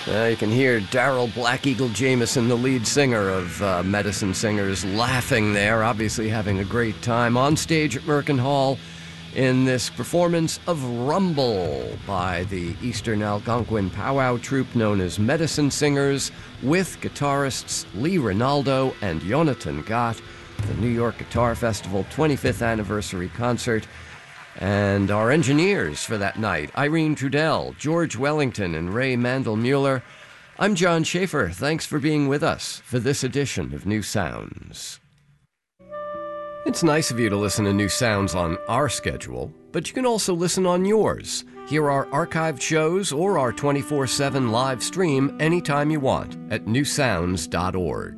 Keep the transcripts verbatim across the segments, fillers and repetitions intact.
Uh, you can hear Daryl Black Eagle Jameson, the lead singer of uh, Medicine Singers, laughing there, obviously having a great time on stage at Merkin Hall in this performance of Rumble by the Eastern Algonquin powwow troupe known as Medicine Singers, with guitarists Lee Ronaldo and Jonathan Gott, the New York Guitar Festival twenty-fifth anniversary concert. And our engineers for that night, Irene Trudell, George Wellington, and Ray Mandel-Mueller. I'm John Schaefer. Thanks for being with us for this edition of New Sounds. It's nice of you to listen to New Sounds on our schedule, but you can also listen on yours. Hear our archived shows or our twenty-four seven live stream anytime you want at new sounds dot org.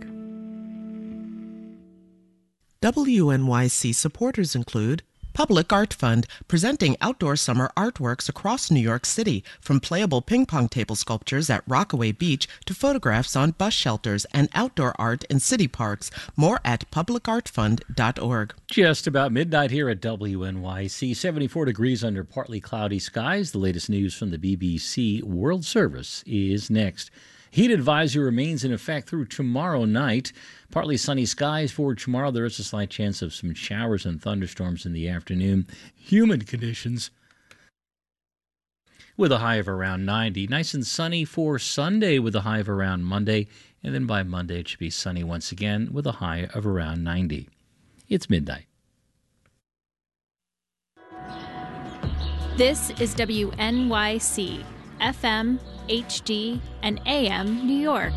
W N Y C supporters include Public Art Fund, presenting outdoor summer artworks across New York City, from playable ping pong table sculptures at Rockaway Beach to photographs on bus shelters and outdoor art in city parks. More at public art fund dot org. Just about midnight here at W N Y C, seventy-four degrees under partly cloudy skies. The latest news from the B B C World Service is next. Heat advisory remains in effect through tomorrow night. Partly sunny skies for tomorrow. There is a slight chance of some showers and thunderstorms in the afternoon. Humid conditions with a high of around ninety. Nice and sunny for Sunday with a high of around Monday. And then by Monday it should be sunny once again with a high of around ninety. It's midnight. This is W N Y C, F M, H D, and A M New York.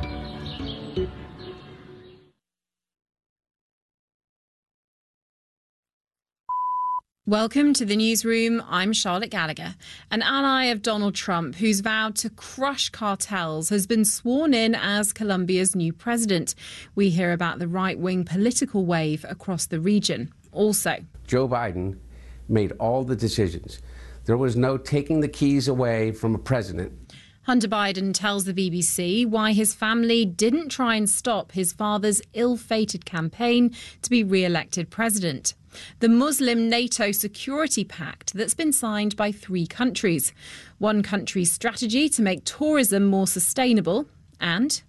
Welcome to the newsroom. I'm Charlotte Gallagher. An ally of Donald Trump, who's vowed to crush cartels, has been sworn in as Colombia's new president. We hear about the right-wing political wave across the region. Also, Joe Biden made all the decisions. There was no taking the keys away from a president. Hunter Biden tells the B B C why his family didn't try and stop his father's ill-fated campaign to be re-elected president. The Muslim NATO Security Pact that's been signed by three countries. One country's strategy to make tourism more sustainable. And